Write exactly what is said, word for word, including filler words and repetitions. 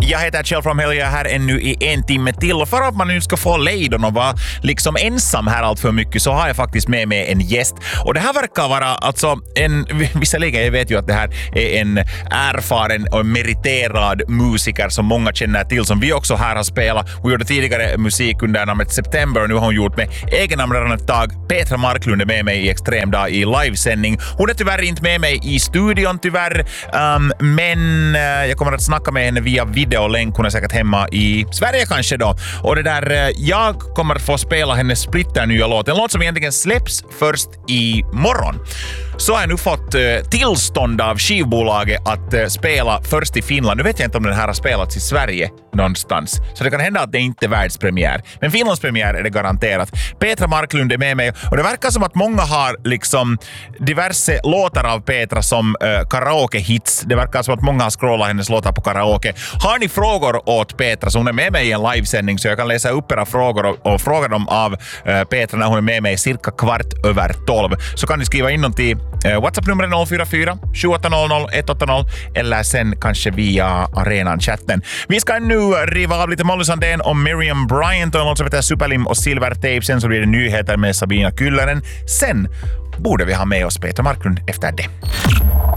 Jag heter Kjell from Hell, jag är här ännu i en timme till. Och för att man nu ska få lejdon och vara liksom ensam här allt för mycket så har jag faktiskt med mig en gäst. Och det här verkar vara alltså en... Visserligen, jag vet ju att det här är en erfaren och meriterad musiker som många känner till, som vi också här har spelat. Hon gjorde tidigare musik under namnet September och nu har hon gjort med egen namn redan ett tag. Petra Marklund är med mig i Extremdag i livesändning. Hon är tyvärr inte med mig i studion tyvärr, um, men uh, jag kommer att snacka med henne via videolänk. Hon är säkert hemma i Sverige kanske då. Och det där, uh, jag kommer att få spela hennes splitter nya låt. En låt som egentligen släpps först i morgon. Så har jag nu fått uh, tillstånd av skivbolaget att uh, spela först i Finland. Nu vet jag inte om den här har spelats i Sverige någonstans. Så det kan hända att det inte är världspremiär. Men Finlandspremiär är det garanterat. Petra Marklund är med mig. Och det verkar som att många har liksom diverse låtar av Petra som uh, karaoke-hits. Det verkar som att många har scrollat hennes låtar på karaoke. Har ni frågor åt Petra så hon är med mig i en livesändning så jag kan läsa upp era frågor och, och fråga dem av uh, Petra när hon är med mig cirka kvart över tolv. Så kan ni skriva in dem till uh, WhatsApp-numret noll fyra fyra sju åtta noll noll ett åtta noll eller sen kanske via arenan-chatten. Vi ska nu riva av lite Molly Sandén om Miriam Bryant och en låt som heter Superlim och Silvertape. Sen så blir det nyheter med Sabina Kyllönen. Sen borde vi ha med oss Petra Marklund efter det.